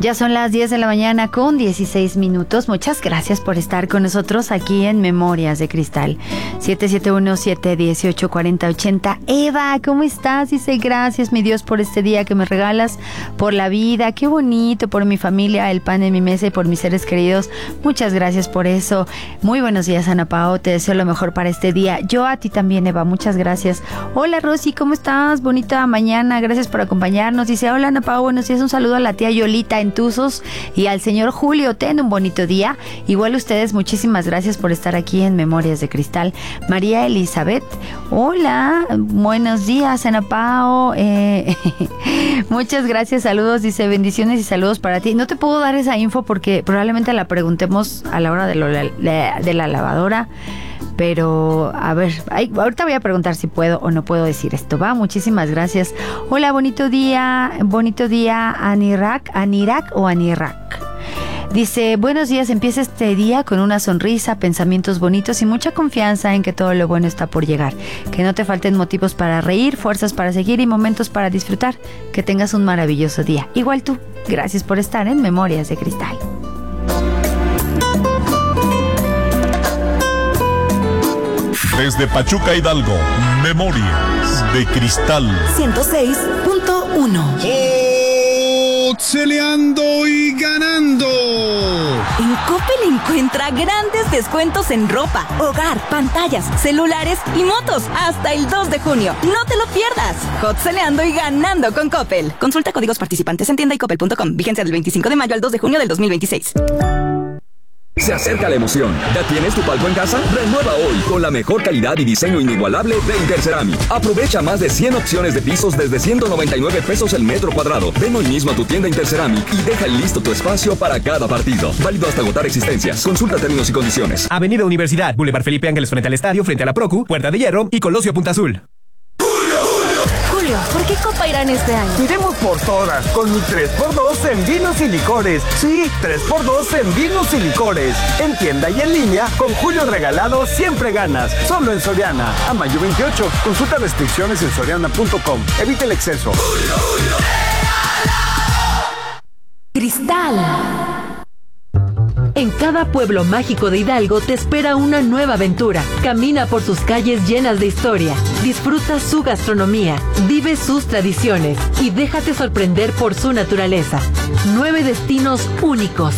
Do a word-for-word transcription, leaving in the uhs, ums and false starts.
Ya son las diez de la mañana con dieciséis minutos. Muchas gracias por estar con nosotros aquí en Memorias de Cristal. siete siete uno, siete uno ocho, cuatro cero ocho cero. Eva, ¿cómo estás? Dice, gracias, mi Dios, por este día que me regalas, por la vida. Qué bonito, por mi familia, el pan en mi mesa y por mis seres queridos. Muchas gracias por eso. Muy buenos días, Ana Pao. Te deseo lo mejor para este día. Yo a ti también, Eva. Muchas gracias. Hola, Rosy, ¿cómo estás? Bonita mañana. Gracias por acompañarnos. Dice, hola, Ana Pao. Buenos días. Un saludo a la tía Yolita en Tuzos y al señor Julio. Ten un bonito día. Igual ustedes, muchísimas gracias por estar aquí en Memorias de Cristal. María Elizabeth, hola, buenos días, Ana Pao. Eh, muchas gracias, saludos, dice, bendiciones y saludos para ti. No te puedo dar esa info porque probablemente la preguntemos a la hora de, lo, de, de la lavadora. Pero, a ver, ay, ahorita voy a preguntar si puedo o no puedo decir esto, ¿va? Muchísimas gracias. Hola, bonito día, bonito día, Anirak, Anirak o Anirak. Dice, buenos días, empieza este día con una sonrisa, pensamientos bonitos y mucha confianza en que todo lo bueno está por llegar. Que no te falten motivos para reír, fuerzas para seguir y momentos para disfrutar. Que tengas un maravilloso día. Igual tú. Gracias por estar en Memorias de Cristal. Desde Pachuca, Hidalgo, Memorias de Cristal. ciento seis punto uno. Celeando y ganando. En Coppel encuentra grandes descuentos en ropa, hogar, pantallas, celulares y motos hasta el dos de junio. No te lo pierdas. Hot celeando y ganando con Coppel. Consulta códigos participantes en tienda y coppel punto com. Vigencia del veinticinco de mayo al dos de junio del dos mil veintiséis. Se acerca la emoción. ¿Ya tienes tu palco en casa? Renueva hoy con la mejor calidad y diseño inigualable de Interceramic. Aprovecha más de cien opciones de pisos desde ciento noventa y nueve pesos el metro cuadrado. Ven hoy mismo a tu tienda Interceramic y deja listo tu espacio para cada partido. Válido hasta agotar existencias. Consulta términos y condiciones. Avenida Universidad, Boulevard Felipe Ángeles frente al estadio, frente a la Procu, Puerta de Hierro y Colosio Punta Azul. Julio, ¿por qué Copa irán este año? Iremos por todas, con mi tres por dos en vinos y licores. Sí, tres por dos en vinos y licores. En tienda y en línea, con Julio regalado siempre ganas. Solo en Soriana. A mayo veintiocho. Consulta restricciones en soriana punto com. Evita el exceso. Julio, Julio. Cristal. En cada pueblo mágico de Hidalgo te espera una nueva aventura. Camina por sus calles llenas de historia. Disfruta su gastronomía, vive sus tradiciones y déjate sorprender por su naturaleza. Nueve destinos únicos